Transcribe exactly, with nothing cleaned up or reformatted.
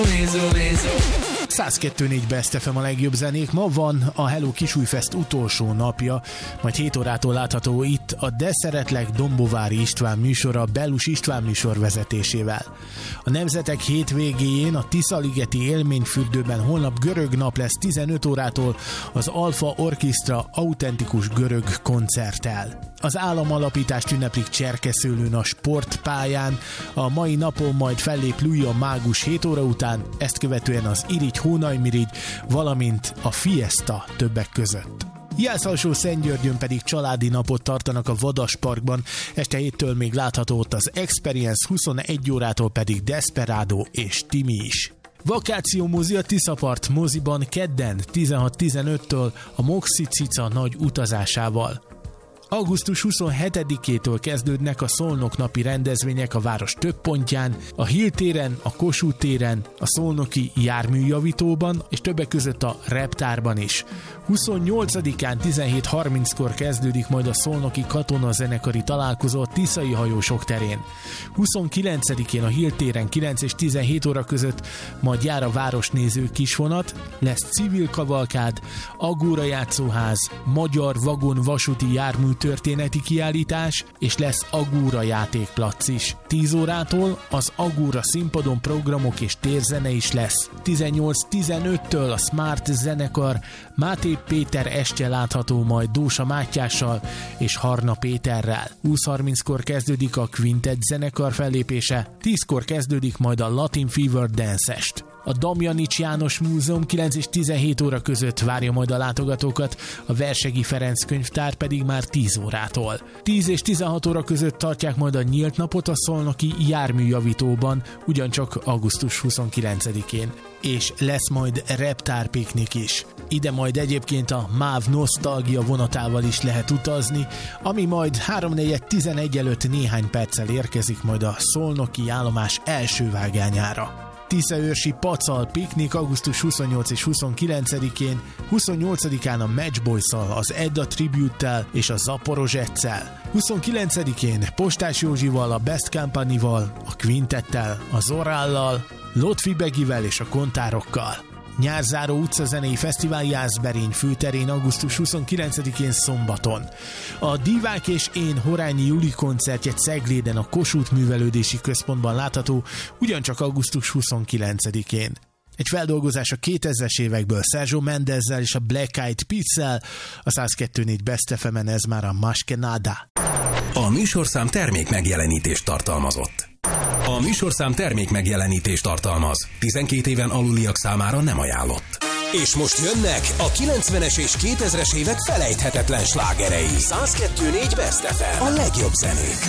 száz kettő négy Best ef em a legjobb zenék. Ma van a Hello Kisújfest utolsó napja, majd hét órától látható itt a De Szeretlek Dombovári István műsora Bellus István műsor vezetésével. A Nemzetek hétvégéjén a Tiszaligeti Élményfürdőben holnap görög nap lesz tizenöt órától az Alfa Orchestra autentikus görög koncerttel. Az államalapítást ünneplik Cserkeszőlőn a sportpályán, a mai napon majd fellép Lui a Mágus hét óra után, ezt követően az Irigy Hónajmirigy, valamint a Fiesta többek között. Jászalsó Szentgyörgyön pedig családi napot tartanak a Vadas Parkban, este héttől még látható ott az Experience, huszonegy órától pedig Desperado és Timi is. Vakáció mozi a Tiszapart moziban kedden tizenhat tizenöttől a Moxi Cica nagy utazásával. augusztus huszonhetedikétől kezdődnek a Szolnok napi rendezvények a város több pontján, a Hill téren, a Kossuth téren, a Szolnoki járműjavítóban és többek között a Reptárban is. huszonnyolcadikán tizenhét harminckor kezdődik majd a Szolnoki katonazenekari találkozó a Tiszai hajósok terén. huszonkilencedikén a Hill téren kilenc és tizenhét óra között majd jár a városnéző kisvonat, lesz civil kavalkád, Agóra játszóház, magyar vagon vasúti jármű történeti kiállítás, és lesz Agóra játékplac is. tíz órától az Agóra színpadon programok és térzene is lesz. tizennyolc tizenöttől a Smart zenekar Máté Péter estje látható majd Dósa Mátyással és Harna Péterrel. húsz harminckor kezdődik a Quintet zenekar fellépése, tízkor kezdődik majd a Latin Fever Dance-est. A Damjanics János Múzeum kilenc és tizenhét óra között várja majd a látogatókat, a Versegi Ferenc könyvtár pedig már tíz órától. tíz és tizenhat óra között tartják majd a nyílt napot a Szolnoki járműjavítóban, ugyancsak augusztus huszonkilencedikén. És lesz majd reptárpiknik is. Ide majd egyébként a MÁV Nosztalgia vonatával is lehet utazni, ami majd háromnegyed tizenegy előtt néhány perccel érkezik majd a Szolnoki állomás első vágányára. Tiszaőrsi Pacal piknik augusztus huszonnyolc és huszonkilencedikén, huszonnyolcadikán a Matchboys-szal, az Edda Tribute-tel és a Zaporozsetszel, huszonkilencedikén Postás Józsival, a Best Company-val, a Quintettel, a Zorállal, Lotfi Begivel és a Kontárokkal. Nyárzáró utcazenei fesztivál Jászberény főterén augusztus huszonkilencedikén szombaton. A Divák és én Horányi Juli koncertje Cegléden a Kossuth Művelődési Központban látható, ugyancsak augusztus huszonkilencedikén. Egy feldolgozás a kétezres évekből Sergio Mendezzel és a Black Eyed Peas-szel, a száz kettő négy Best ef emen ez már a Maskenada. A műsorszám termék megjelenítést tartalmazott. A műsorszám termék megjelenítést tartalmaz. tizenkét éven aluliak számára nem ajánlott. És most jönnek a kilencvenes és kétezres évek felejthetetlen slágerei. száz kettő négy Best ef em. A legjobb zenék.